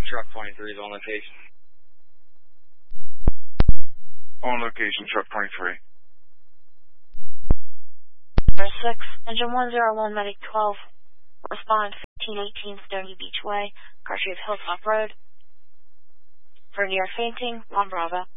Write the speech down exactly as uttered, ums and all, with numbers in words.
Truck twenty-three is on location. On location, truck twenty-three. six, engine one zero one, medic twelve. Respond fifteen eighteen Stony Beach Way, Garfield Hilltop Road. For near fainting, one Bravo.